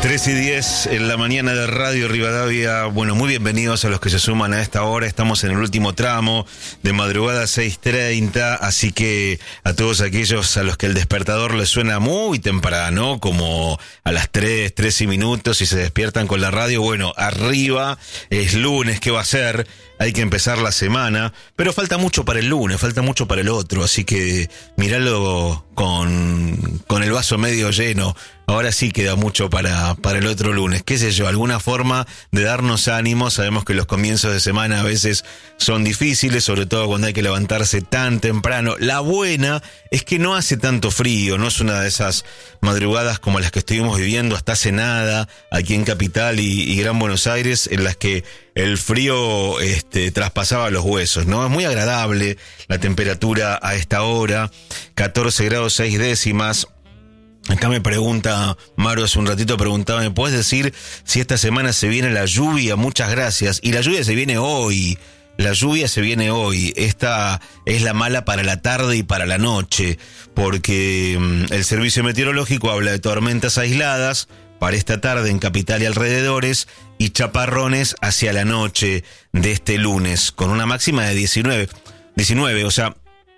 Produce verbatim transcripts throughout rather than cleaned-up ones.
tres y diez en la mañana de Radio Rivadavia. Bueno, muy bienvenidos a los que se suman a esta hora. Estamos en el último tramo de madrugada seis treinta, así que a todos aquellos a los que el despertador les suena muy temprano, como a las tres, tres y minutos, y se despiertan con la radio, bueno, arriba, es lunes, ¿qué va a ser? Hay que empezar la semana, pero falta mucho para el lunes, falta mucho para el otro, así que míralo con, con el vaso medio lleno. Ahora sí queda mucho para, para el otro lunes. Qué sé yo, alguna forma de darnos ánimo. Sabemos que los comienzos de semana a veces son difíciles, sobre todo cuando hay que levantarse tan temprano. La buena es que no hace tanto frío, no es una de esas madrugadas como las que estuvimos viviendo hasta hace nada, aquí en Capital y, y Gran Buenos Aires, en las que el frío este, traspasaba los huesos, ¿no? Es muy agradable la temperatura a esta hora, catorce grados seis décimas. Acá me pregunta, Maru hace un ratito preguntaba, ¿me puedes decir si esta semana se viene la lluvia? Muchas gracias. Y la lluvia se viene hoy, la lluvia se viene hoy. Esta es la mala para la tarde y para la noche, porque um, el servicio meteorológico habla de tormentas aisladas para esta tarde en Capital y alrededores y chaparrones hacia la noche de este lunes, con una máxima de diecinueve, diecinueve, o sea,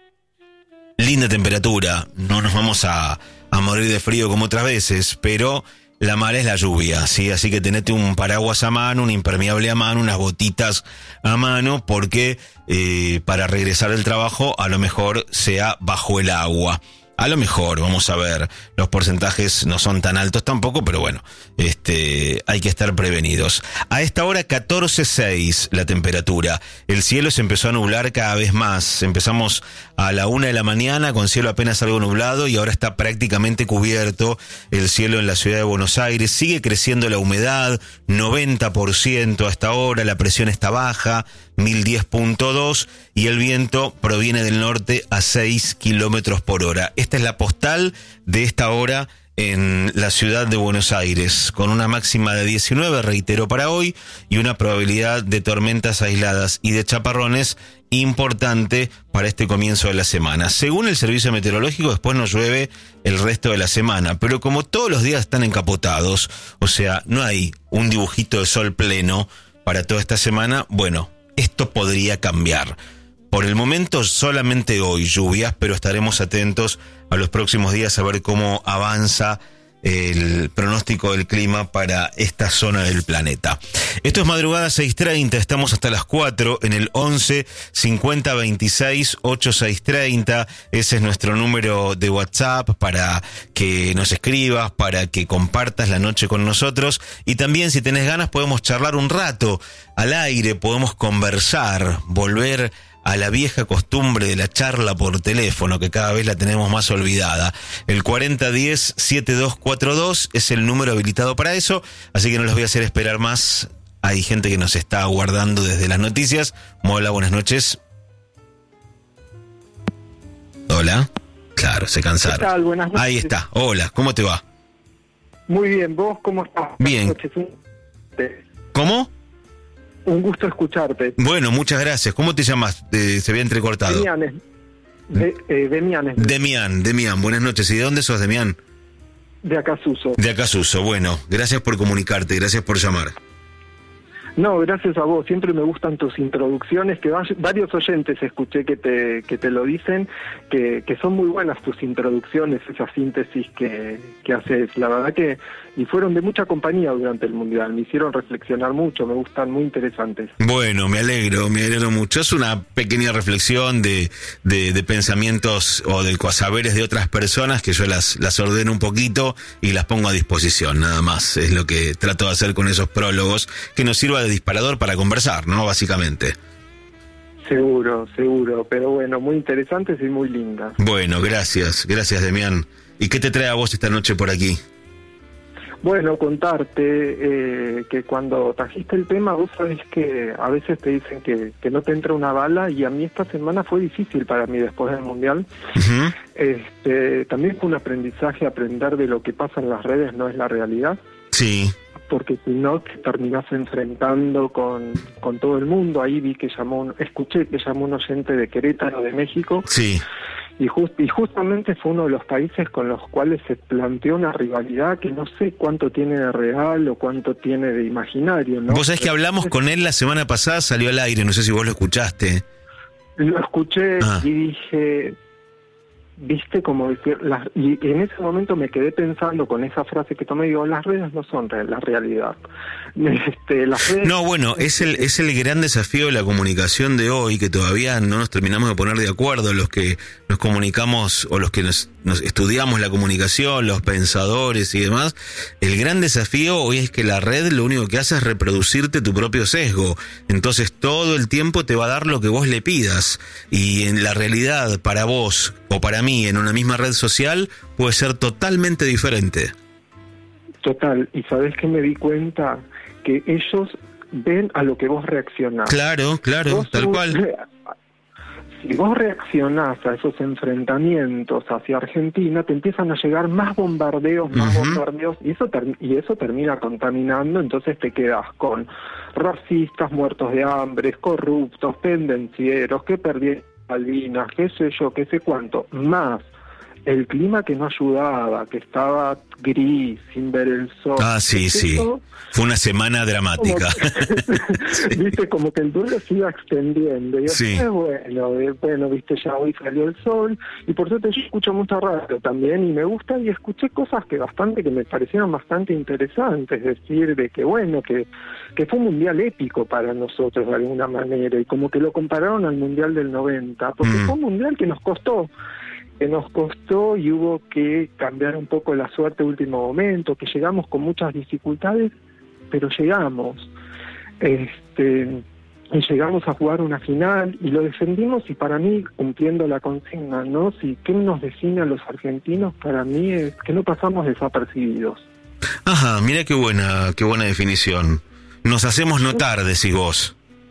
linda temperatura, no nos vamos a... a morir de frío como otras veces, pero la mala es la lluvia, ¿sí? Así que tenete un paraguas a mano, un impermeable a mano, unas botitas a mano, porque eh, para regresar del trabajo a lo mejor sea bajo el agua. A lo mejor, vamos a ver, los porcentajes no son tan altos tampoco, pero bueno, este, hay que estar prevenidos. A esta hora catorce seis la temperatura, el cielo se empezó a nublar cada vez más, empezamos a la una de la mañana con cielo apenas algo nublado y ahora está prácticamente cubierto el cielo en la ciudad de Buenos Aires, sigue creciendo la humedad, noventa por ciento hasta ahora, la presión está baja, mil diez punto dos y el viento proviene del norte a seis kilómetros por hora. Esta es la postal de esta hora en la ciudad de Buenos Aires, con una máxima de diecinueve, reitero, para hoy, y una probabilidad de tormentas aisladas y de chaparrones importante para este comienzo de la semana. Según el servicio meteorológico, después no llueve el resto de la semana, pero como todos los días están encapotados, o sea, no hay un dibujito de sol pleno para toda esta semana, bueno, esto podría cambiar. Por el momento solamente hoy lluvias, pero estaremos atentos a los próximos días a ver cómo avanza el pronóstico del clima para esta zona del planeta. Esto es madrugada seis treinta, estamos hasta las cuatro en el once cincuenta veintiséis ochenta y seis treinta. Ese es nuestro número de WhatsApp para que nos escribas, para que compartas la noche con nosotros. Y también, si tenés ganas, podemos charlar un rato al aire, podemos conversar, volver a la vieja costumbre de la charla por teléfono, que cada vez la tenemos más olvidada. El cuarenta diez setenta y dos cuarenta y dos es el número habilitado para eso, así que no los voy a hacer esperar más. Hay gente que nos está aguardando desde las noticias. Hola, buenas noches. Hola. Claro, se cansaron. ¿Qué tal? Buenas noches. Ahí está. Hola, ¿cómo te va? Muy bien, ¿vos cómo estás? Bien. Buenas noches. ¿Cómo? Un gusto escucharte. Bueno, muchas gracias. ¿Cómo te llamas? Eh, se había entrecortado. Demianes. De, eh, Demianes. Demián, Demián. Buenas noches. ¿Y de dónde sos, Demián? De Acasuso. De Acasuso. Bueno, gracias por comunicarte, gracias por llamar. No, gracias a vos. Siempre me gustan tus introducciones, que varios oyentes escuché que te que te lo dicen, que, que son muy buenas tus introducciones, esa síntesis que, que haces. La verdad que, y fueron de mucha compañía durante el Mundial, me hicieron reflexionar mucho, me gustan, muy interesantes. Bueno, me alegro, me alegro mucho. Es una pequeña reflexión de, de, de pensamientos o de saberes de otras personas que yo las, las ordeno un poquito y las pongo a disposición, nada más. Es lo que trato de hacer con esos prólogos, que nos sirva de disparador para conversar, ¿no? Básicamente. Seguro, seguro, pero bueno, muy interesantes y muy lindas. Bueno, gracias, gracias, Demián. ¿Y qué te trae a vos esta noche por aquí? Bueno, contarte eh, que cuando trajiste el tema, vos sabés que a veces te dicen que, que no te entra una bala, y a mí esta semana fue difícil para mí después del Mundial. Uh-huh. Este, también fue un aprendizaje, aprender de lo que pasa en las redes no es la realidad. Sí. Porque si no te terminás enfrentando con, con todo el mundo. Ahí vi que llamó, escuché que llamó un oyente de Querétaro, de México. Sí. Y, just, y justamente fue uno de los países con los cuales se planteó una rivalidad que no sé cuánto tiene de real o cuánto tiene de imaginario, ¿no? Vos sabés que hablamos con él la semana pasada, salió al aire, no sé si vos lo escuchaste. Lo escuché ah. y dije, viste como decir, las, y en ese momento me quedé pensando con esa frase que tomé, digo, las redes no son re, la realidad. Este, las redes, no, bueno, es el es el gran desafío de la comunicación de hoy, que todavía no nos terminamos de poner de acuerdo los que nos comunicamos o los que nos, nos estudiamos la comunicación, los pensadores y demás. El gran desafío hoy es que la red lo único que hace es reproducirte tu propio sesgo. Entonces todo el tiempo te va a dar lo que vos le pidas. Y en la realidad, para vos o para mí, en una misma red social, puede ser totalmente diferente. Total, y ¿sabés qué me di cuenta? Que ellos ven a lo que vos reaccionás. Claro, claro, vos tal cual. Si vos reaccionás a esos enfrentamientos hacia Argentina, te empiezan a llegar más bombardeos, más uh-huh. bombardeos, y eso, ter- y eso termina contaminando, entonces te quedas con racistas, muertos de hambre, corruptos, pendencieros, que perdieron Malvinas, qué sé yo, qué sé cuánto, más el clima que no ayudaba, que estaba gris, sin ver el sol. Ah, sí, sí. Eso, fue una semana dramática. Como que, viste, como que el duelo se iba extendiendo. Y sí. es bueno, eh, bueno, viste, ya hoy salió el sol. Y por suerte yo escucho mucha radio también y me gusta. Y escuché cosas que bastante, que me parecieron bastante interesantes. Es decir, de que bueno, que, que fue un mundial épico para nosotros de alguna manera. Y como que lo compararon al mundial del noventa. Porque mm. fue un mundial que nos costó. que nos costó y hubo que cambiar un poco la suerte de último momento, que llegamos con muchas dificultades, pero llegamos. Este, y llegamos a jugar una final y lo defendimos, y para mí, cumpliendo la consigna, ¿no? Si qué nos define a los argentinos, para mí es que no pasamos desapercibidos. Ajá, mira qué buena, qué buena definición. Nos hacemos notar, decís vos.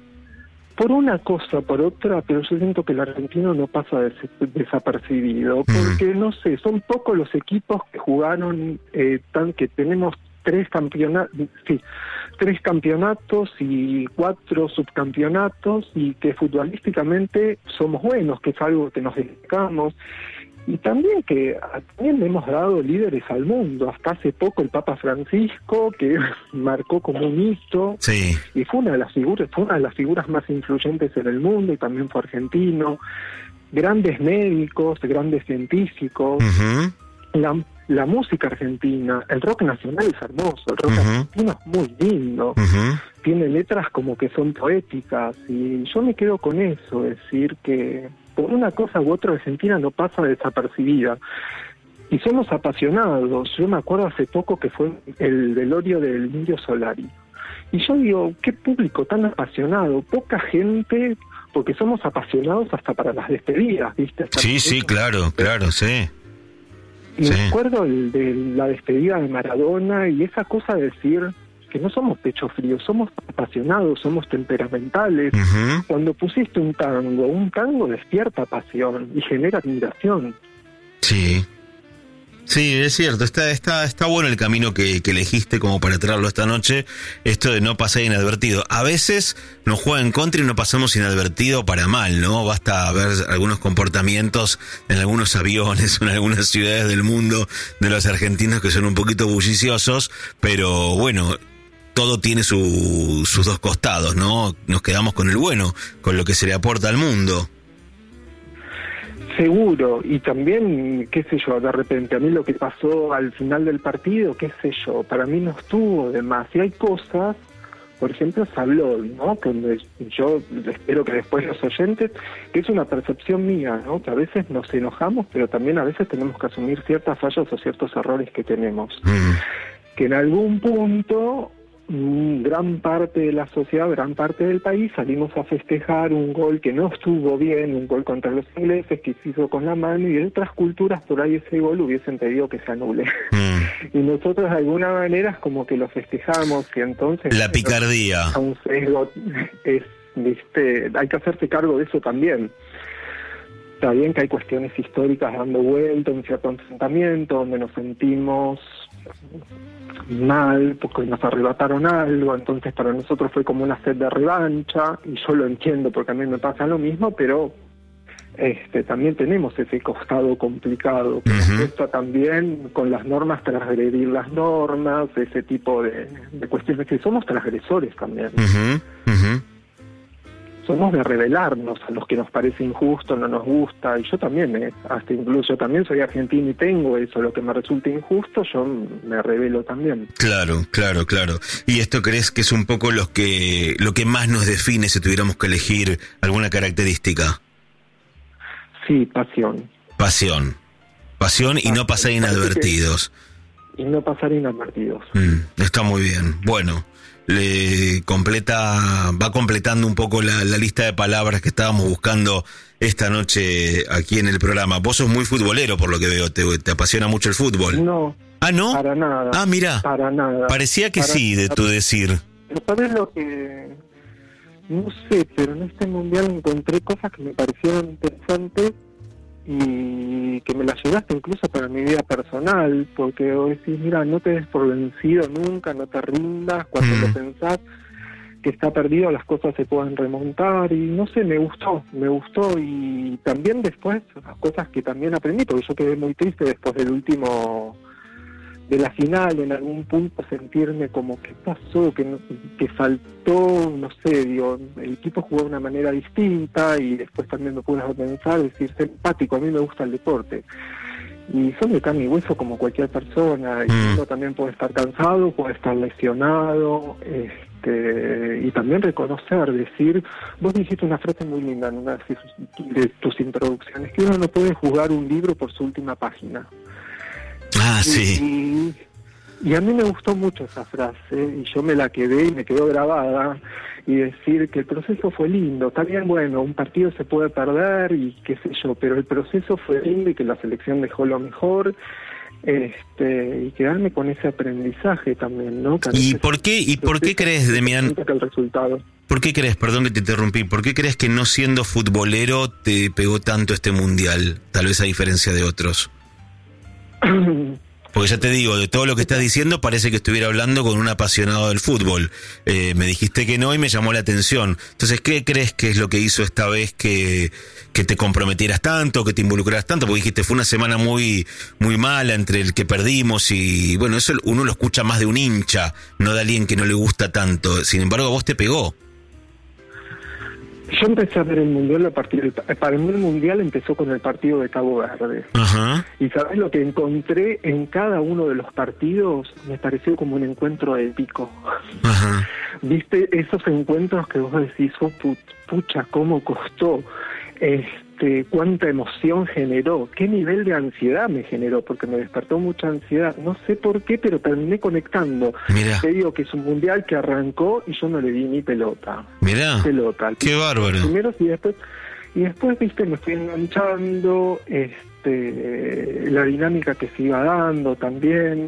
Por una cosa, por otra, pero yo siento que el argentino no pasa des- desapercibido, porque mm. no sé, son pocos los equipos que jugaron, eh, tan que tenemos tres campeonatos, sí, tres campeonatos y cuatro subcampeonatos, y que futbolísticamente somos buenos, que es algo que nos destacamos. Y también que también le hemos dado líderes al mundo. Hasta hace poco el Papa Francisco, que marcó como un hito, sí. y fue una de las figuras, fue una de las figuras más influyentes en el mundo, y también fue argentino. Grandes médicos, grandes científicos, uh-huh. la, la música argentina, el rock nacional es hermoso, el rock uh-huh. argentino es muy lindo, uh-huh. tiene letras como que son poéticas, y yo me quedo con eso, decir que por una cosa u otra Argentina no pasa desapercibida. Y somos apasionados. Yo me acuerdo hace poco que fue el velorio del Indio Solari. Y yo digo, qué público tan apasionado, poca gente, porque somos apasionados hasta para las despedidas, ¿viste? Hasta sí, sí, claro, claro, sí. Y sí. me acuerdo el, de la despedida de Maradona y esa cosa de decir que no somos pecho frío, somos apasionados, somos temperamentales. Uh-huh. Cuando pusiste un tango, un tango despierta pasión y genera admiración. Sí, sí, es cierto, está está está bueno el camino que, que elegiste como para traerlo esta noche, esto de no pasar inadvertido. A veces nos juega en contra y no pasamos inadvertido para mal, ¿no? Basta ver algunos comportamientos en algunos aviones o en algunas ciudades del mundo de los argentinos que son un poquito bulliciosos, pero bueno, todo tiene su, sus dos costados, ¿no? Nos quedamos con el bueno, con lo que se le aporta al mundo. Seguro, y también, qué sé yo, de repente, a mí lo que pasó al final del partido, qué sé yo, para mí no estuvo de más. Y hay cosas, por ejemplo, se habló, ¿no? Que yo espero que después los oyentes, que es una percepción mía, ¿no? Que a veces nos enojamos, pero también a veces tenemos que asumir ciertas fallas o ciertos errores que tenemos. Mm. Que en algún punto gran parte de la sociedad, gran parte del país, salimos a festejar un gol que no estuvo bien, un gol contra los ingleses que se hizo con la mano, y de otras culturas por ahí ese gol hubiesen pedido que se anule. Mm. Y nosotros de alguna manera es como que lo festejamos, y entonces... La picardía. A un sesgo es, viste, hay que hacerse cargo de eso también. Está bien que hay cuestiones históricas dando vuelta, un cierto enfrentamiento, donde nos sentimos mal porque nos arrebataron algo, entonces para nosotros fue como una sed de revancha, y yo lo entiendo porque a mí me pasa lo mismo, pero este, también tenemos ese costado complicado, que uh-huh. nos cuesta también con las normas transgredir las normas, ese tipo de, de cuestiones, que somos transgresores también. Uh-huh. Uh-huh. Somos de rebelarnos a los que nos parece injusto, no nos gusta, y yo también, eh, hasta incluso yo también soy argentino y tengo eso, lo que me resulta injusto, yo me rebelo también. Claro, claro, claro. ¿Y esto crees que es un poco lo que, lo que más nos define si tuviéramos que elegir alguna característica? Sí, pasión. Pasión. Pasión y no pasar inadvertidos. Y no pasar inadvertidos. Mm, está muy bien. Bueno, le completa, va completando un poco la, la lista de palabras que estábamos buscando esta noche aquí en el programa. Vos sos muy futbolero, por lo que veo, te, te apasiona mucho el fútbol. No. Ah, ¿no? Para nada. Ah, mira. Para nada. Parecía que para sí, de tu decir. ¿Sabes lo que...? No sé, pero en este mundial encontré cosas que me parecieron interesantes y que me las llevaste incluso para mi vida personal, porque vos decís, mira, no te des por vencido nunca, no te rindas, cuando mm. lo pensás que está perdido las cosas se pueden remontar, y no sé, me gustó, me gustó, y también después las cosas que también aprendí, porque yo quedé muy triste después del último... de la final, en algún punto sentirme como ¿qué pasó? Que, no, que faltó, no sé, digo, el equipo jugó de una manera distinta, y después también me pude pensar, decir, ser empático, a mí me gusta el deporte y soy de carne y hueso como cualquier persona, y mm. uno también puede estar cansado, puede estar lesionado, este, y también reconocer, decir, vos dijiste una frase muy linda en una de tus introducciones, que uno no puede juzgar un libro por su última página. Ah, sí. Y, y a mí me gustó mucho esa frase, y yo me la quedé y me quedó grabada, y decir que el proceso fue lindo. Está bien, bueno, un partido se puede perder y qué sé yo, pero el proceso fue lindo y que la selección dejó lo mejor, este, y quedarme con ese aprendizaje también, ¿no? Que ¿Y por qué, y por qué crees, Demián? El resultado. ¿Por qué crees, perdón que te interrumpí, por qué crees que no siendo futbolero te pegó tanto este mundial, tal vez a diferencia de otros? Porque ya te digo, de todo lo que estás diciendo parece que estuviera hablando con un apasionado del fútbol. Eh, me dijiste que no y me llamó la atención. Entonces, ¿qué crees que es lo que hizo esta vez que, que te comprometieras tanto, que te involucraras tanto? Porque dijiste, fue una semana muy, muy mala entre el que perdimos y, bueno, eso uno lo escucha más de un hincha, no de alguien que no le gusta tanto. Sin embargo, a vos te pegó. Yo empecé a ver el mundial a partir del, para mí el mundial empezó con el partido de Cabo Verde. Ajá. Y sabes lo que encontré en cada uno de los partidos, me pareció como un encuentro épico. Ajá. Viste esos encuentros que vos decís, oh, pucha, cómo costó, este, cuánta emoción generó, qué nivel de ansiedad me generó, porque me despertó mucha ansiedad, no sé por qué, pero terminé conectando. Mirá. Te digo que es un mundial que arrancó y yo no le di ni pelota. Mirá, pelota. Qué bárbaro. Primero y después, y después, viste, me fui enganchando, este, la dinámica que se iba dando también.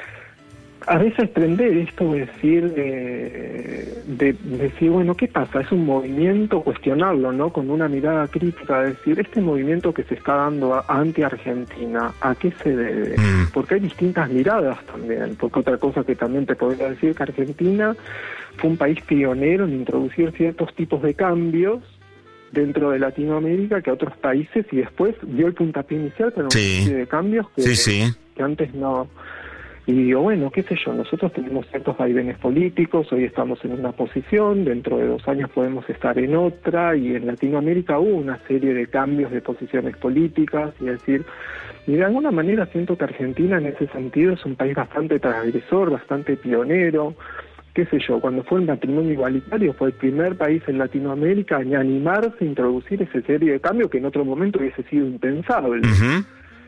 A veces prender esto de decir, eh, de, de decir, bueno, ¿qué pasa? Es un movimiento, cuestionarlo, ¿no? Con una mirada crítica, decir, este movimiento que se está dando a, anti-Argentina, ¿a qué se debe? Mm. Porque hay distintas miradas también, porque otra cosa que también te podría decir que Argentina fue un país pionero en introducir ciertos tipos de cambios dentro de Latinoamérica que a otros países, y después dio el puntapié inicial con una sí. serie de cambios que, sí, sí. que antes no... Y digo, bueno, qué sé yo, nosotros tenemos ciertos vaivenes políticos, hoy estamos en una posición, dentro de dos años podemos estar en otra, y en Latinoamérica hubo una serie de cambios de posiciones políticas, y decir, y de alguna manera siento que Argentina en ese sentido es un país bastante transgresor, bastante pionero, qué sé yo, cuando fue el matrimonio igualitario fue el primer país en Latinoamérica en animarse a introducir esa serie de cambios que en otro momento hubiese sido impensable. Uh-huh.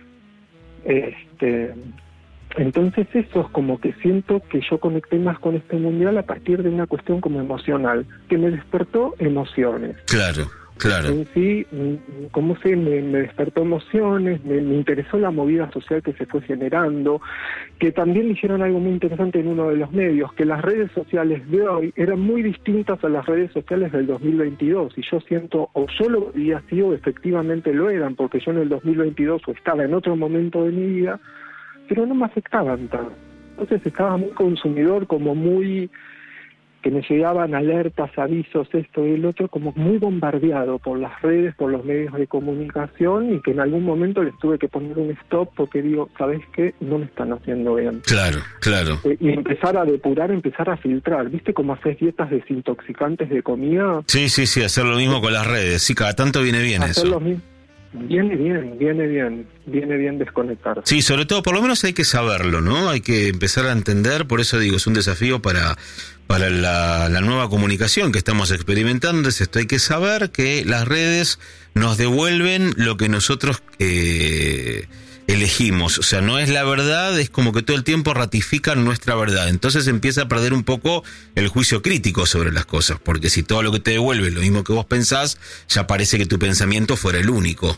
Este... Entonces eso es como que siento que yo conecté más con este mundial a partir de una cuestión como emocional, que me despertó emociones. Claro, claro. En sí, como sé, me, me despertó emociones, me, me interesó la movida social que se fue generando, que también dijeron algo muy interesante en uno de los medios, que las redes sociales de hoy eran muy distintas a las redes sociales del dos mil veintidós, y yo siento, o yo lo había sido, efectivamente lo eran, porque yo en el dos mil veintidós o estaba en otro momento de mi vida, pero no me afectaban tanto. Entonces estaba muy consumidor, como muy, que me llegaban alertas, avisos, esto y el otro, como muy bombardeado por las redes, por los medios de comunicación, y que en algún momento les tuve que poner un stop porque digo, ¿sabes qué? No me están haciendo bien. Claro, claro. Eh, y empezar a depurar, empezar a filtrar. ¿Viste cómo haces dietas desintoxicantes de comida? Sí, sí, sí, hacer lo mismo con las redes. Sí, cada tanto viene bien hacer eso. Lo mismo. Viene bien, viene bien, viene bien desconectarse. Sí, sobre todo, por lo menos hay que saberlo, ¿no? Hay que empezar a entender, por eso digo, es un desafío para, para la, la nueva comunicación que estamos experimentando, es esto, hay que saber que las redes nos devuelven lo que nosotros eh, elegimos, o sea, no es la verdad, es como que todo el tiempo ratifican nuestra verdad, entonces empieza a perder un poco el juicio crítico sobre las cosas, porque si todo lo que te devuelve es lo mismo que vos pensás, ya parece que tu pensamiento fuera el único.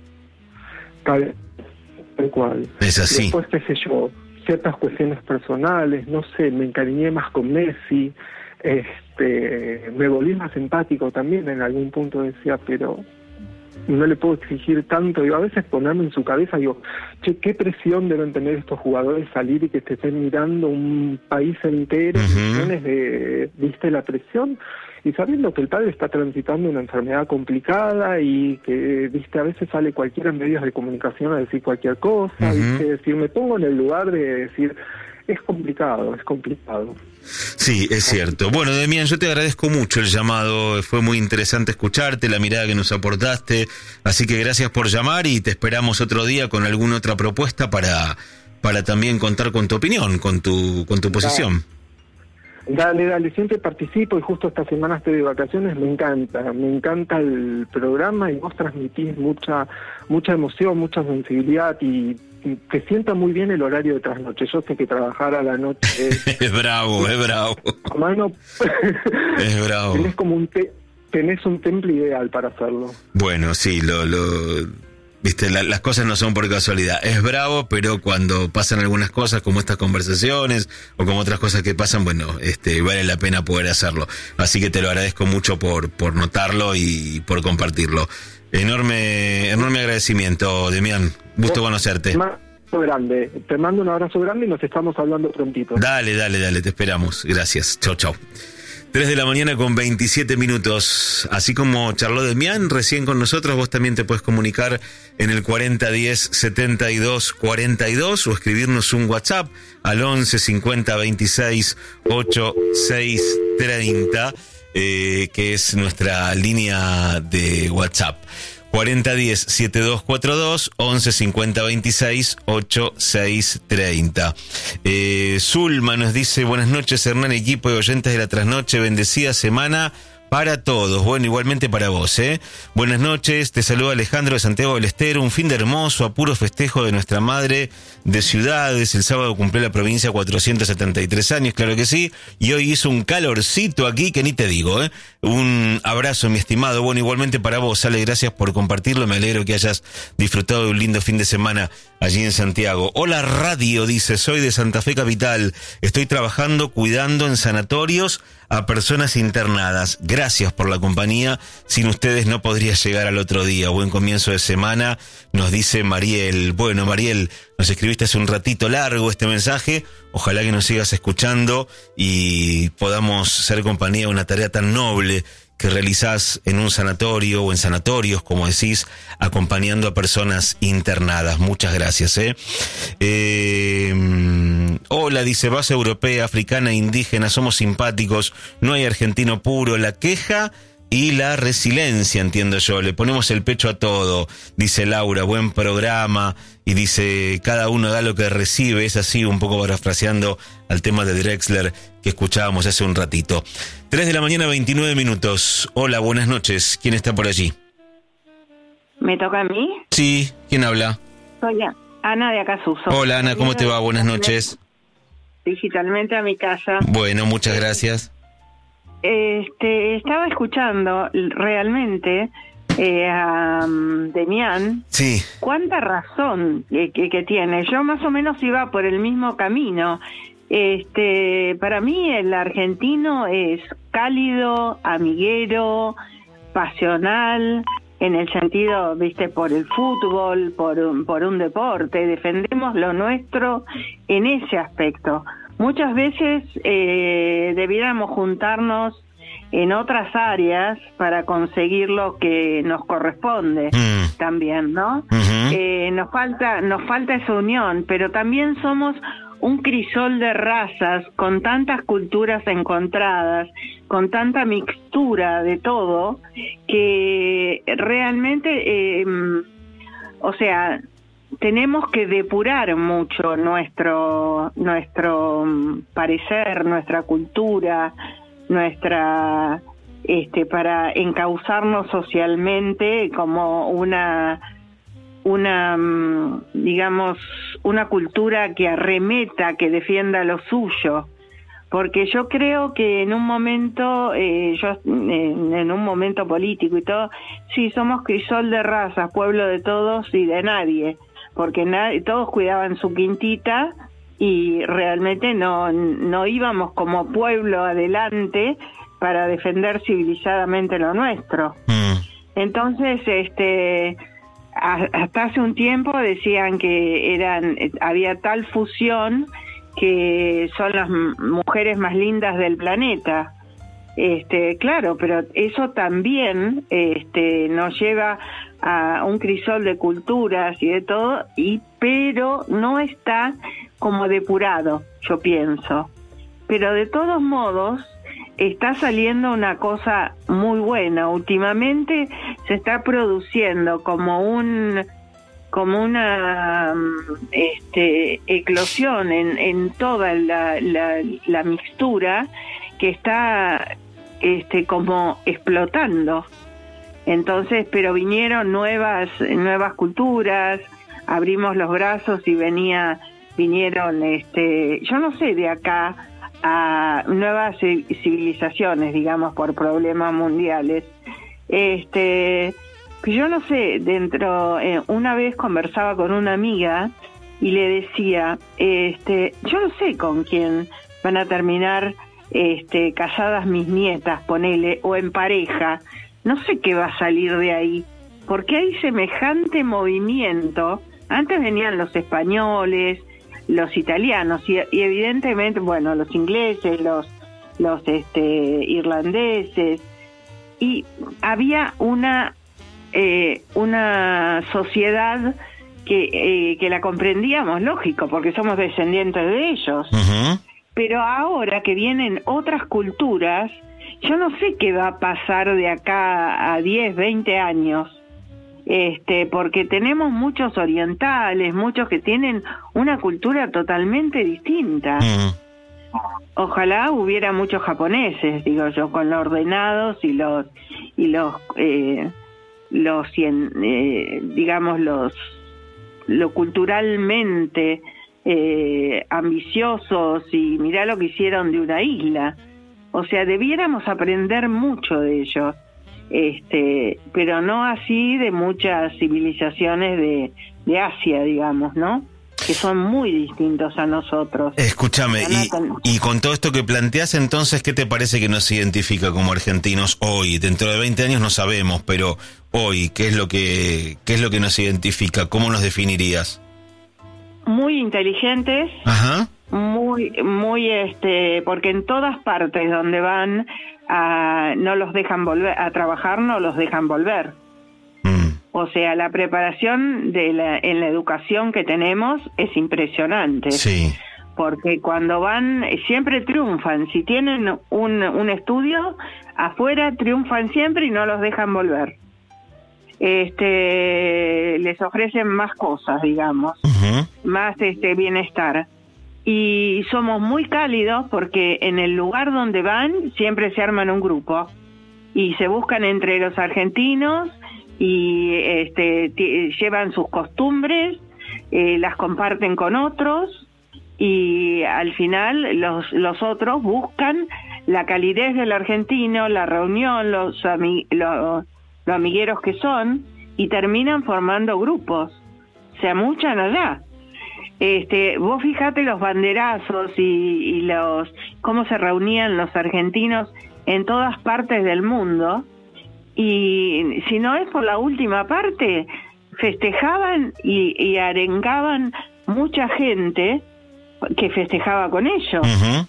Tal, tal cual. Es así. Después, qué sé yo, ciertas cuestiones personales, no sé, me encariñé más con Messi, este, me volví más empático también, en algún punto decía, pero no le puedo exigir tanto, digo, a veces ponerme en su cabeza, digo, che, qué presión deben tener estos jugadores salir y que te estén mirando un país entero, uh-huh. millones de, ¿viste la presión? Y sabiendo que el padre está transitando una enfermedad complicada y que, viste, a veces sale cualquiera en medios de comunicación a decir cualquier cosa, uh-huh. viste, decir, me pongo en el lugar de decir, es complicado, es complicado. Sí, es cierto. Bueno, Demián, yo te agradezco mucho el llamado, fue muy interesante escucharte, la mirada que nos aportaste, así que gracias por llamar y te esperamos otro día con alguna otra propuesta para, para también contar con tu opinión, con tu, con tu posición. Dale, dale, siempre participo y justo esta semana estoy de vacaciones, me encanta, me encanta el programa y vos transmitís mucha, mucha emoción, mucha sensibilidad y te sienta muy bien el horario de trasnoche. Yo sé que trabajar a la noche es... es bravo, es bravo. Mano, es bravo. Tenés como un te, tenés un temple ideal para hacerlo. Bueno, sí, lo... lo... Viste, la, las cosas no son por casualidad. Es bravo, pero cuando pasan algunas cosas como estas conversaciones o como otras cosas que pasan, bueno, este, vale la pena poder hacerlo. Así que te lo agradezco mucho por, por notarlo y por compartirlo. Enorme, enorme agradecimiento, Demián. Gusto oh, conocerte. Grande. Te mando un abrazo grande y nos estamos hablando prontito. Dale, dale, dale, te esperamos. Gracias. Chau, chau. tres de la mañana con veintisiete minutos. Así como charló Demián recién con nosotros, vos también te puedes comunicar en el cuarenta diez setenta y dos cuarenta y dos o escribirnos un WhatsApp al once cincuenta veintiséis ochenta y seis treinta, eh, que es nuestra línea de WhatsApp. cuarenta diez setenta y dos cuarenta y dos, once cincuenta veintiséis ochenta y seis treinta. Eh, Zulma nos dice, buenas noches Hernán, equipo de oyentes de la trasnoche, bendecida semana para todos. Bueno, igualmente para vos, ¿eh? Buenas noches, te saluda Alejandro de Santiago del Estero, un fin de hermoso, a puro festejo de nuestra madre de ciudades. El sábado cumplió la provincia cuatrocientos setenta y tres años, claro que sí, y hoy hizo un calorcito aquí que ni te digo, ¿eh? Un abrazo, mi estimado. Bueno, igualmente para vos, Ale, gracias por compartirlo, me alegro que hayas disfrutado de un lindo fin de semana allí en Santiago. Hola radio, dice, soy de Santa Fe Capital, estoy trabajando cuidando en sanatorios a personas internadas. Gracias por la compañía, sin ustedes no podría llegar al otro día. Buen comienzo de semana, nos dice Mariel. Bueno, Mariel, nos escribiste hace un ratito largo este mensaje, ojalá que nos sigas escuchando y podamos ser compañía de una tarea tan noble que realizás en un sanatorio o en sanatorios, como decís, acompañando a personas internadas. Muchas gracias, ¿eh? eh hola, dice, base europea, africana, indígena, somos simpáticos, no hay argentino puro, la queja y la resiliencia, entiendo yo, le ponemos el pecho a todo, dice Laura, buen programa, y dice, cada uno da lo que recibe, es así, un poco parafraseando al tema de Drexler que escuchábamos hace un ratito. tres de la mañana, veintinueve minutos. Hola, buenas noches, ¿quién está por allí? ¿Me toca a mí? Sí, ¿quién habla? Soy Ana de Acasuso. Hola Ana, ¿cómo te va? Buenas noches. Digitalmente a mi casa. Bueno, muchas gracias. Este, estaba escuchando realmente eh, a um, Demián. Sí. Cuánta razón que, que, que tiene. Yo más o menos iba por el mismo camino. Este, para mí el argentino es cálido, amiguero, pasional, en el sentido, viste, por el fútbol, por un, por un deporte. Defendemos lo nuestro en ese aspecto. muchas veces eh, debiéramos juntarnos en otras áreas para conseguir lo que nos corresponde mm. también, ¿no? Uh-huh. Eh, nos falta, nos falta esa unión, pero también somos un crisol de razas con tantas culturas encontradas, con tanta mixtura de todo, que realmente, eh, o sea, tenemos que depurar mucho nuestro, nuestro parecer, nuestra cultura, nuestra este para encauzarnos socialmente como una una digamos una cultura que arremeta, que defienda lo suyo, porque yo creo que en un momento eh, yo en, en un momento político y todo, sí, somos crisol de razas, pueblo de todos y de nadie, porque nadie, todos cuidaban su quintita y realmente no no íbamos como pueblo adelante para defender civilizadamente lo nuestro. Mm. Entonces, este, a, hasta hace un tiempo decían que eran había tal fusión que son las m- mujeres más lindas del planeta. Este, claro, pero eso también este nos lleva a un crisol de culturas y de todo, y pero no está como depurado, yo pienso. Pero de todos modos está saliendo una cosa muy buena. Últimamente se está produciendo como un como una este eclosión en, en toda la, la, la mixtura que está este como explotando. Entonces, pero vinieron nuevas nuevas culturas, abrimos los brazos y venía vinieron este yo no sé, de acá a nuevas civilizaciones, digamos, por problemas mundiales. Este, yo no sé, dentro eh, una vez conversaba con una amiga y le decía, este, yo no sé con quién van a terminar este casadas mis nietas, ponele, o en pareja. No sé qué va a salir de ahí, porque hay semejante movimiento. Antes venían los españoles, los italianos y, y evidentemente, bueno, los ingleses, los los este irlandeses, y había una eh, una sociedad que eh, que la comprendíamos, lógico, porque somos descendientes de ellos. Uh-huh. Pero ahora que vienen otras culturas, yo no sé qué va a pasar de acá a diez, veinte años. Este, porque tenemos muchos orientales, muchos que tienen una cultura totalmente distinta. Mm. Ojalá hubiera muchos japoneses, digo yo, con los ordenados y los y los eh, los eh, digamos los lo culturalmente eh, ambiciosos, y mirá lo que hicieron de una isla. O sea, debiéramos aprender mucho de ellos. Este, pero no así de muchas civilizaciones de, de Asia, digamos, ¿no? Que son muy distintos a nosotros. Escúchame, y, con... y con todo esto que planteás, entonces, ¿qué te parece que nos identifica como argentinos hoy? Dentro de veinte años no sabemos, pero hoy, ¿qué es lo que, qué es lo que nos identifica? ¿Cómo nos definirías? Muy inteligentes. Ajá. Muy, muy, este, porque en todas partes donde van a, no los dejan volver a trabajar, no los dejan volver. Mm. O sea, la preparación de la, en la educación que tenemos es impresionante. Sí. Porque cuando van, siempre triunfan. Si tienen un, un estudio, afuera triunfan siempre y no los dejan volver. Este, les ofrecen más cosas, digamos, uh-huh. más este bienestar. Y somos muy cálidos porque en el lugar donde van siempre se arman un grupo y se buscan entre los argentinos y este t- llevan sus costumbres, eh, las comparten con otros, y al final los los otros buscan la calidez del argentino, la reunión, los ami- los, los amigueros que son, y terminan formando grupos, se amuchan allá. Este, vos fijate los banderazos y, y los cómo se reunían los argentinos en todas partes del mundo, y si no es por la última parte, festejaban y, y arengaban mucha gente que festejaba con ellos. Uh-huh.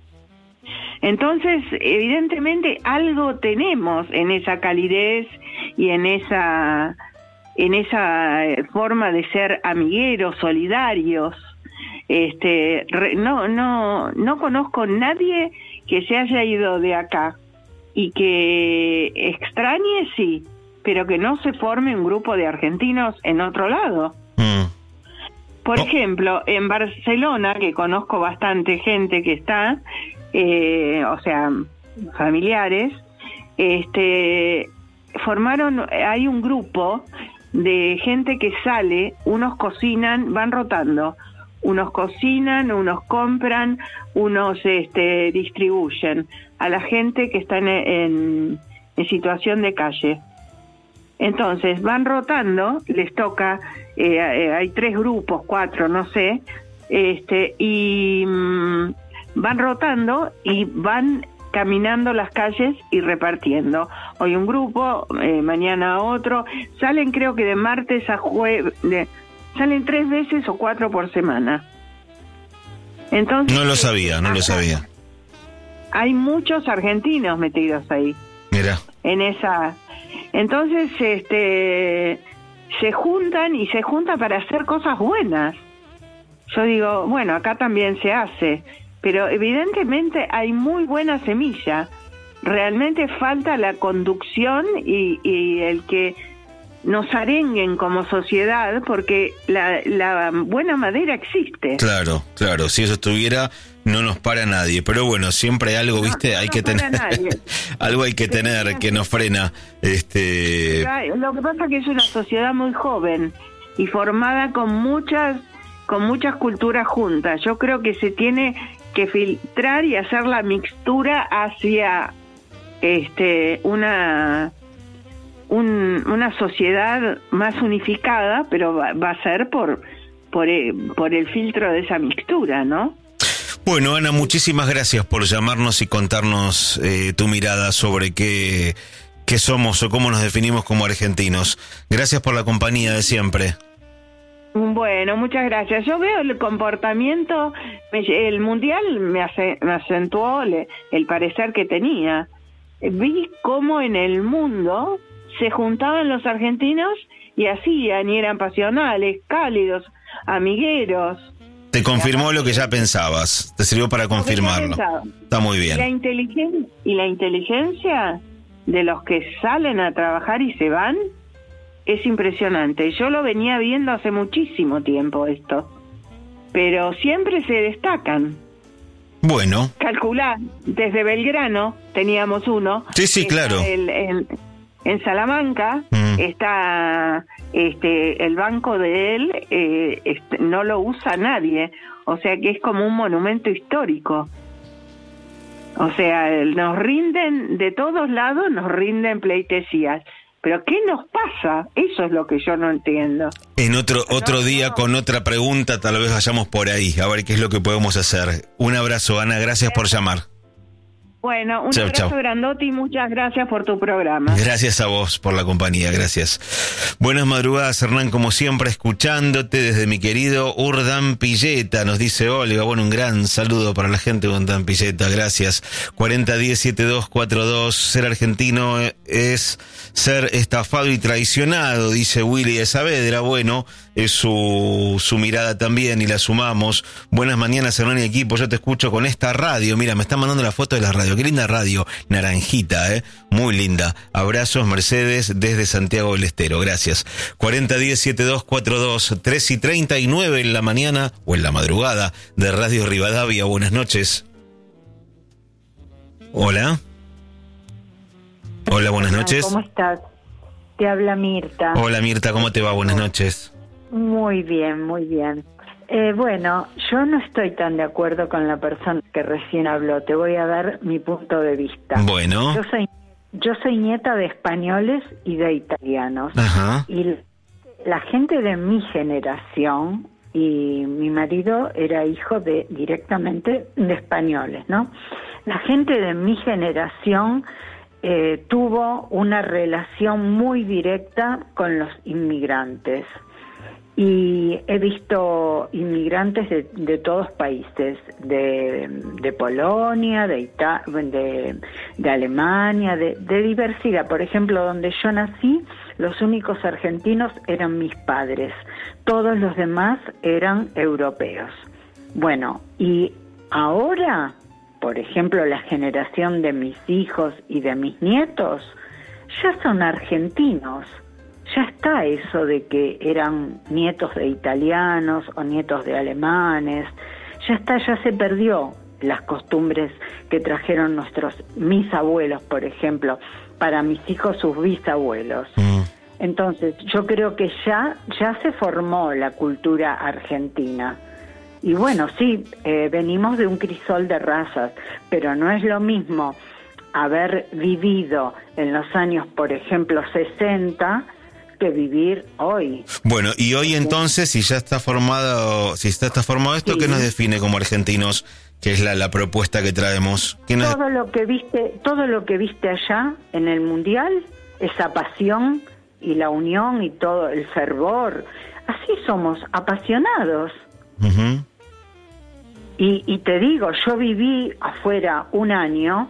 Entonces, evidentemente algo tenemos en esa calidez y en esa en esa forma de ser amigueros, solidarios. Este, re, no no no conozco nadie que se haya ido de acá y que extrañe, sí, pero que no se forme un grupo de argentinos en otro lado. Mm. Por oh. ejemplo, en Barcelona, que conozco bastante gente que está, eh, o sea, familiares, este, formaron, hay un grupo de gente que sale, unos cocinan, van rotando, unos cocinan, unos compran, unos este, distribuyen a la gente que está en, en, en situación de calle. Entonces van rotando, les toca, eh, eh, hay tres grupos, cuatro, no sé, este, y mmm, van rotando y van caminando las calles y repartiendo. Hoy un grupo, eh, mañana otro, salen creo que de martes a jueves, salen tres veces o cuatro por semana. Entonces, no lo sabía, no lo sabía. Hay muchos argentinos metidos ahí. Mira. En esa. Entonces, este, se juntan y se juntan para hacer cosas buenas. Yo digo, bueno, acá también se hace, pero evidentemente hay muy buena semilla. Realmente falta la conducción y, y el que nos arenguen como sociedad, porque la, la buena madera existe. Claro, claro, si eso estuviera no nos para nadie, pero bueno, siempre hay algo, no, viste, hay no que tener algo hay que tener que nos frena. Este, lo que pasa es que es una sociedad muy joven y formada con muchas con muchas culturas juntas. Yo creo que se tiene que filtrar y hacer la mixtura hacia este una Un, una sociedad más unificada, pero va, va a ser por, por, por el filtro de esa mixtura, ¿no? Bueno, Ana, muchísimas gracias por llamarnos y contarnos eh, tu mirada sobre qué, qué somos o cómo nos definimos como argentinos. Gracias por la compañía de siempre. Bueno, muchas gracias. Yo veo el comportamiento, el mundial me, hace, me acentuó el, el parecer que tenía. Vi cómo en el mundo se juntaban los argentinos y hacían, y eran pasionales, cálidos, amigueros. Te confirmó lo que ya pensabas, te sirvió para confirmarlo. Está muy bien. La inteligen- y la inteligencia de los que salen a trabajar y se van es impresionante. Yo lo venía viendo hace muchísimo tiempo esto, pero siempre se destacan. Bueno. Calculá, desde Belgrano teníamos uno. Sí, sí, claro. El, el, en Salamanca mm. está este el banco de él, eh, este, no lo usa nadie, o sea que es como un monumento histórico. O sea, nos rinden de todos lados, nos rinden pleitesías. Pero ¿qué nos pasa? Eso es lo que yo no entiendo. En otro otro no, día no. Con otra pregunta tal vez vayamos por ahí, a ver qué es lo que podemos hacer. Un abrazo, Ana, gracias por llamar. Bueno, un chau, abrazo chau. grandote y muchas gracias por tu programa. Gracias a vos por la compañía, gracias. Buenas madrugadas, Hernán, como siempre, escuchándote desde mi querido Urdampilleta, nos dice Olga. Bueno, un gran saludo para la gente de Urdampilleta, gracias. cuarenta diez setenta y dos cuarenta y dos, ser argentino es ser estafado y traicionado, dice Willy de Saavedra. Bueno, es su, su mirada también y la sumamos. Buenas mañanas, Hernán y equipo, yo te escucho con esta radio. Mira, me están mandando la foto de la radio. Qué linda radio, naranjita, eh, muy linda. Abrazos, Mercedes, desde Santiago del Estero, gracias. cuarenta diez setenta y dos cuarenta y dos, tres y treinta y nueve en la mañana o en la madrugada de Radio Rivadavia. Buenas noches. Hola. Hola, buenas noches. ¿Cómo estás? Te habla Mirta. Hola Mirta, ¿cómo te va? Buenas noches. Muy bien, muy bien. Eh, bueno, yo no estoy tan de acuerdo con la persona que recién habló. Te voy a dar mi punto de vista. Bueno. Yo soy, yo soy nieta de españoles y de italianos. Ajá. Y la gente de mi generación, y mi marido era hijo de directamente de españoles, ¿no? La gente de mi generación eh, tuvo una relación muy directa con los inmigrantes. y he visto inmigrantes de, de todos países, de, de Polonia, de, Ita- de, de Alemania, de, de diversidad. Por ejemplo, donde yo nací, los únicos argentinos eran mis padres, todos los demás eran europeos. Bueno, y ahora, por ejemplo, la generación de mis hijos y de mis nietos ya son argentinos. Ya está eso de que eran nietos de italianos o nietos de alemanes. Ya está, ya se perdió las costumbres que trajeron nuestros, mis abuelos, por ejemplo, para mis hijos sus bisabuelos. Mm. Entonces, yo creo que ya, ya se formó la cultura argentina. Y bueno, sí, eh, venimos de un crisol de razas, pero no es lo mismo haber vivido en los años, por ejemplo, sesenta, que vivir hoy. Bueno, y hoy entonces, si ya está formado, si está, está formado esto, sí. ¿Qué nos define como argentinos? ¿Qué es la, la propuesta que traemos? ¿Qué nos... Todo lo que viste, todo lo que viste allá en el Mundial, esa pasión y la unión y todo el fervor, así somos, apasionados. Uh-huh. Y, y te digo, yo viví afuera un año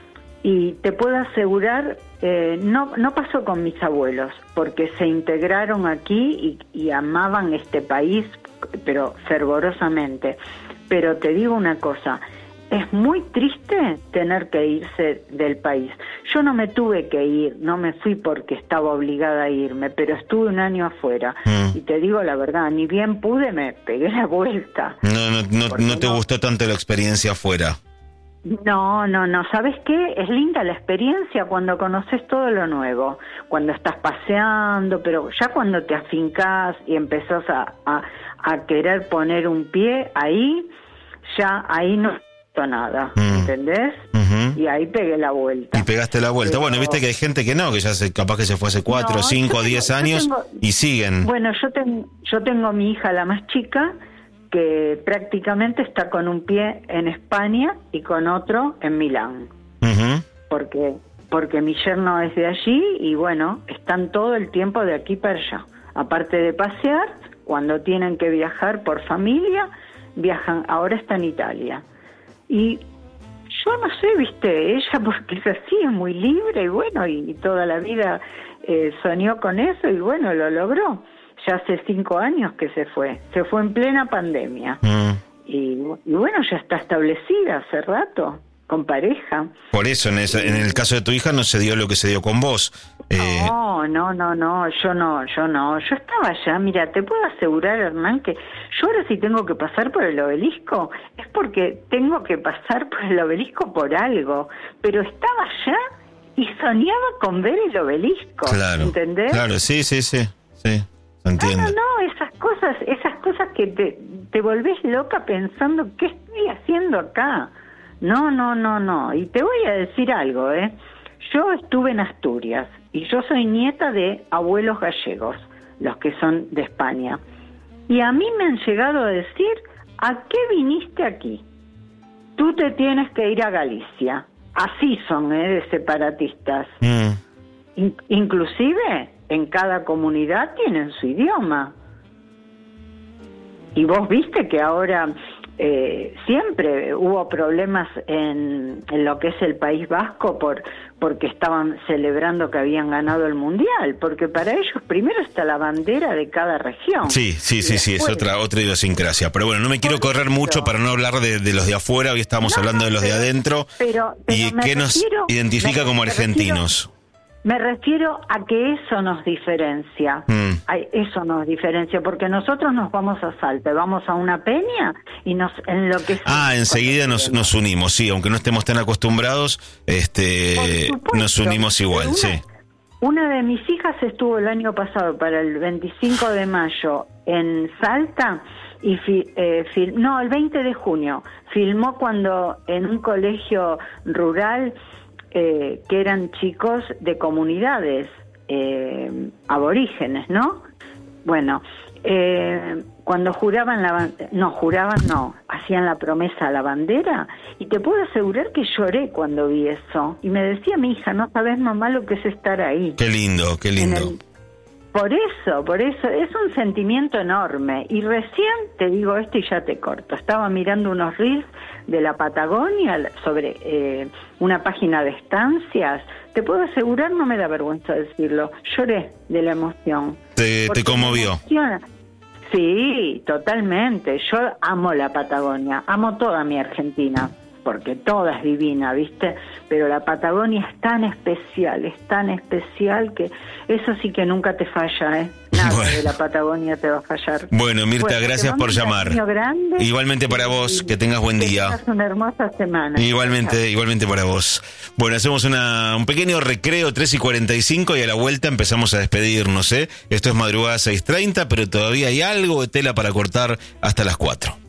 y te puedo asegurar, eh, no, no pasó con mis abuelos, porque se integraron aquí y, y amaban este país, pero fervorosamente. Pero te digo una cosa, es muy triste tener que irse del país. Yo no me tuve que ir, no me fui porque estaba obligada a irme, pero estuve un año afuera. Mm. Y te digo la verdad, ni bien pude, me pegué la vuelta. No, no, no, no te no... gustó tanto la experiencia afuera. No, no, no. ¿Sabes qué? Es linda la experiencia cuando conoces todo lo nuevo, cuando estás paseando, pero ya cuando te afincás y empezás a, a, a querer poner un pie ahí, ya ahí no nada, mm. ¿entendés? Uh-huh. Y ahí pegué la vuelta. Y pegaste la vuelta. Pero... Bueno, viste que hay gente que no, que ya se, capaz que se fue hace cuatro, no, cinco, diez años tengo, y siguen. Bueno, yo, ten, yo tengo mi hija, la más chica, que prácticamente está con un pie en España y con otro en Milán. Uh-huh. Porque, porque mi yerno es de allí y bueno, están todo el tiempo de aquí para allá. Aparte de pasear, cuando tienen que viajar por familia, viajan, ahora está en Italia. Y yo no sé, viste, ella porque es así, es muy libre y bueno, y, y toda la vida eh, soñó con eso y bueno, lo logró. Ya hace cinco años que se fue, se fue en plena pandemia. Mm. Y, y bueno, ya está establecida hace rato, con pareja. Por eso, en, esa, en el caso de tu hija no se dio lo que se dio con vos. Eh... No, no, no, no, yo no, yo no, yo estaba allá, mira, te puedo asegurar, Hernán, que yo ahora si tengo que pasar por el obelisco, es porque tengo que pasar por el obelisco por algo, pero estaba allá y soñaba con ver el obelisco, claro, ¿entendés? Claro, sí, sí, sí, sí, entiendo. No, no, no, esas cosas, esas cosas que te, te volvés loca pensando, ¿qué estoy haciendo acá? No, no, no, no, y te voy a decir algo, ¿eh? Yo estuve en Asturias y yo soy nieta de abuelos gallegos, los que son de España. Y a mí me han llegado a decir, ¿a qué viniste aquí? Tú te tienes que ir a Galicia. Así son, ¿eh? De separatistas. Mm. In- inclusive, en cada comunidad tienen su idioma. Y vos viste que ahora... Eh, siempre hubo problemas en, en lo que es el País Vasco por porque estaban celebrando que habían ganado el Mundial, porque para ellos primero está la bandera de cada región. Sí, sí, sí, sí, es otra otra idiosincrasia. Pero bueno, no me quiero correr mucho para no hablar de, de los de afuera, hoy estamos no, hablando de los pero, de adentro. Pero, pero ¿Y qué nos identifica me, como argentinos? Me refiero a que eso nos diferencia, mm. eso nos diferencia, porque nosotros nos vamos a Salta, vamos a una peña y nos enloquecemos. Ah, enseguida nos, nos unimos, sí, aunque no estemos tan acostumbrados, este, nos unimos igual, una, sí. Una de mis hijas estuvo el año pasado, para el veinticinco de mayo, en Salta, y fi, eh, fil, no, el veinte de junio, filmó cuando en un colegio rural... Eh, que eran chicos de comunidades eh, aborígenes, ¿no? Bueno, eh, cuando juraban la no, juraban no, hacían la promesa a la bandera, y te puedo asegurar que lloré cuando vi eso, y me decía mi hija, no sabes mamá lo que es estar ahí. Qué lindo, qué lindo. En el, Por eso, por eso, es un sentimiento enorme. Y recién te digo esto y ya te corto. Estaba mirando unos reels de la Patagonia sobre eh, una página de estancias. Te puedo asegurar, no me da vergüenza decirlo, lloré de la emoción. ¿Te, te conmovió? Sí, totalmente. Yo amo la Patagonia, amo toda mi Argentina, porque toda es divina, ¿viste? Pero la Patagonia es tan especial, es tan especial que eso sí que nunca te falla, ¿eh? Nada bueno. de la Patagonia te va a fallar. Bueno, Mirta, bueno, gracias por llamar. Grande, igualmente para vos, que tengas buen que día. Tengas una hermosa semana. Igualmente, igualmente para vos. Bueno, hacemos una, un pequeño recreo, tres y cuarenta y cinco, y a la vuelta empezamos a despedirnos, ¿eh? Esto es madrugada seis treinta, pero todavía hay algo de tela para cortar hasta las cuatro.